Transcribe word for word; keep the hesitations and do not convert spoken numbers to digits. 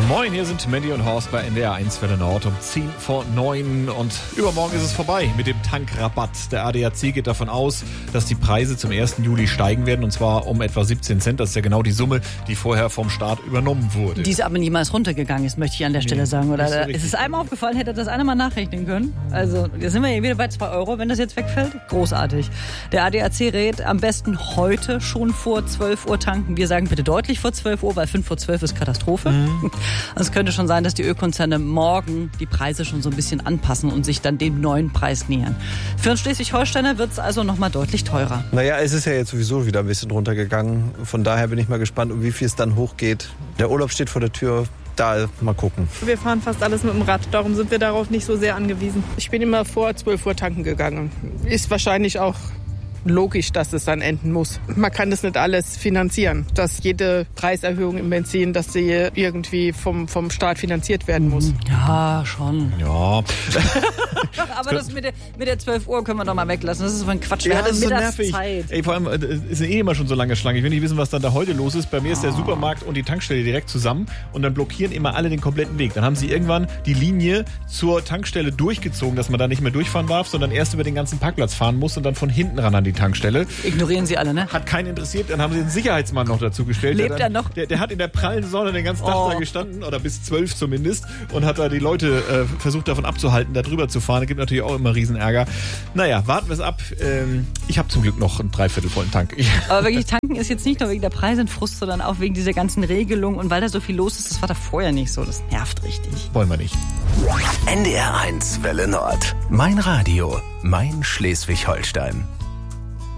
Moin, hier sind Mandy und Horst bei N D R eins Welle Nord um zehn vor neun und übermorgen ist es vorbei mit dem Tankrabatt. Der A D A C geht davon aus, dass die Preise zum ersten Juli steigen werden und zwar um etwa siebzehn Cent. Das ist ja genau die Summe, die vorher vom Staat übernommen wurde. Die ist aber niemals runtergegangen ist, möchte ich an der Stelle Nee, sagen. Oder nicht so ist es einem aufgefallen, hätte das einer mal nachrechnen können? Also, jetzt sind wir hier wieder bei zwei Euro, wenn das jetzt wegfällt. Großartig. Der A D A C rät, am besten heute schon vor zwölf Uhr tanken. Wir sagen bitte deutlich vor zwölf Uhr, weil fünf vor zwölf ist Katastrophe. Mhm. Es könnte schon sein, dass die Ölkonzerne morgen die Preise schon so ein bisschen anpassen und sich dann dem neuen Preis nähern. Für uns Schleswig-Holsteiner wird es also nochmal deutlich teurer. Naja, es ist ja jetzt sowieso wieder ein bisschen runtergegangen. Von daher bin ich mal gespannt, um wie viel es dann hochgeht. Der Urlaub steht vor der Tür. Da mal gucken. Wir fahren fast alles mit dem Rad, darum sind wir darauf nicht so sehr angewiesen. Ich bin immer vor zwölf Uhr tanken gegangen. Ist wahrscheinlich auch logisch, dass es dann enden muss. Man kann das nicht alles finanzieren, dass jede Preiserhöhung im Benzin, dass sie irgendwie vom, vom Staat finanziert werden muss. Ja, schon. Ja. Aber das mit der, mit der zwölf Uhr können wir doch mal weglassen. Das ist so ein Quatsch. Wir Ja, haben das ist so Mittagszeit. nervig. Ey, vor allem äh, ist eh immer schon so lange Schlange. Ich will nicht wissen, was dann da heute los ist. Bei mir ist der Supermarkt und die Tankstelle direkt zusammen und dann blockieren immer alle den kompletten Weg. Dann haben sie irgendwann die Linie zur Tankstelle durchgezogen, dass man da nicht mehr durchfahren darf, sondern erst über den ganzen Parkplatz fahren muss und dann von hinten ran an die Tankstelle. Ignorieren Sie alle, ne? Hat keinen interessiert. Dann haben sie einen Sicherheitsmann noch dazu gestellt. Lebt der er dann, noch? Der, der hat in der prallen Sonne den ganzen Tag Oh. da gestanden, oder bis zwölf zumindest, und hat da die Leute äh, versucht davon abzuhalten, da drüber zu fahren. Das gibt natürlich auch immer Riesenärger. Naja, warten wir es ab. Ähm, ich habe zum Glück noch einen dreiviertelvollen Tank. Aber wirklich, tanken ist jetzt nicht nur wegen der Preise und Frust, sondern auch wegen dieser ganzen Regelung. Und weil da so viel los ist, das war da vorher nicht so. Das nervt richtig. Wollen wir nicht. N D R eins Welle Nord. Mein Radio, mein Schleswig-Holstein.